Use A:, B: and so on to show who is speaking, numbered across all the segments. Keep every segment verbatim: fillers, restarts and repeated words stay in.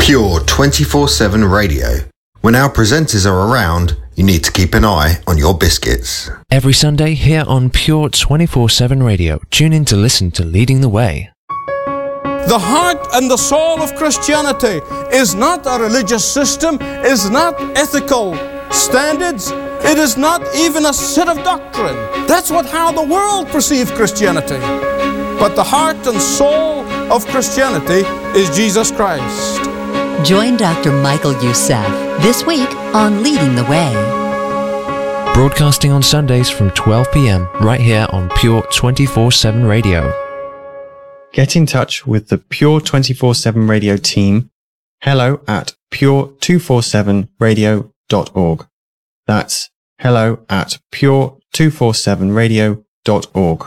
A: Pure twenty-four seven Radio. When our presenters are around, you need to keep an eye on your biscuits.
B: Every Sunday here on Pure twenty-four seven Radio, tune in to listen to Leading the Way.
C: The heart and the soul of Christianity is not a religious system, is not ethical standards, it is not even a set of doctrine. That's what how the world perceives Christianity. But the heart and soul of Christianity is Jesus Christ.
D: Join Doctor Michael Youssef this week on Leading the Way.
B: Broadcasting on Sundays from twelve p.m. right here on Pure twenty-four seven Radio.
E: Get in touch with the Pure twenty-four seven Radio team. Hello at pure two forty-seven radio dot org. That's hello at pure two forty-seven radio dot org.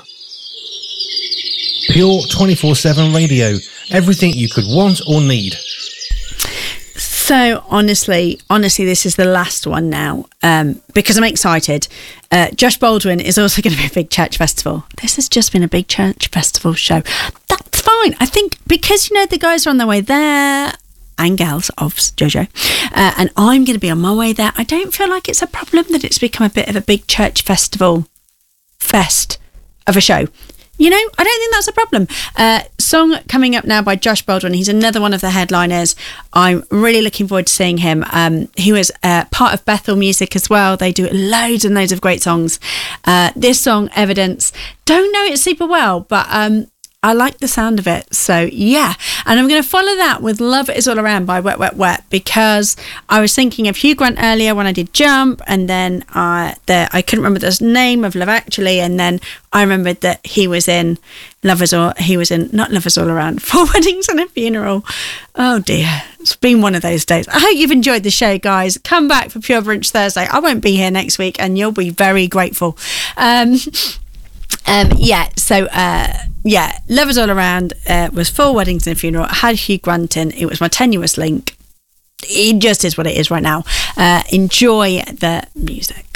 F: Pure twenty-four seven Radio. Everything you could want or need.
G: So honestly, honestly, this is the last one now um, because I'm excited. Uh, Josh Baldwin is also going to be a big church festival. This has just been a big church festival show. That's fine. I think because, you know, the guys are on their way there and gals of Jojo, uh, and I'm going to be on my way there. I don't feel like it's a problem that it's become a bit of a big church festival fest of a show. You know, I don't think that's a problem. Uh, song coming up now by Josh Baldwin. He's another one of the headliners. I'm really looking forward to seeing him. Um, he was uh, part of Bethel Music as well. They do loads and loads of great songs. Uh, this song, Evidence, don't know it super well, but um, I like the sound of it. So, yeah. And I'm going to follow that with Love Is All Around by Wet, Wet, Wet, because I was thinking of Hugh Grant earlier when I did Jump, and then uh, the, I couldn't remember the name of Love Actually, and then I remembered that he was in Love Is All, he was in, not Love Is All Around, Four Weddings and a Funeral. Oh dear, it's been one of those days. I hope you've enjoyed the show, guys. Come back for Pure Brunch Thursday. I won't be here next week, and you'll be very grateful. Um... Um, yeah, so, uh, yeah, Love Is All Around uh, was Four Weddings and a Funeral. It had Hugh Grant in. It was my tenuous link. It just is what it is right now. Uh, enjoy the music.